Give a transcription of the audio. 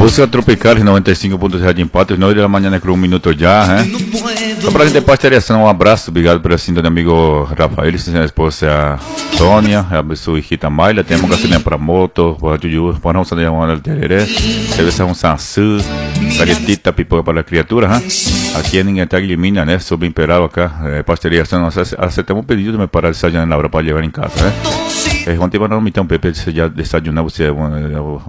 Música Tropical 95.7 em Patos, 9 da manhã com 1 minuto já, né? Só pra gente pasteurizar, um abraço, obrigado pela sintonia do amigo Rafael, sua esposa Sônia, a sua hijita Mayla, temos gasolina para moto, para não saber onde tereré, cerveja sansu, caretita, pipoca para a criatura, hein? Aqui ninguém está elimina, né? Sobre Imperial cá, pasteurização, nós aceitamos um pedido, me parar de desayunar na hora para levar em casa, né? Ontem para não me ter um pepe de desayunar, você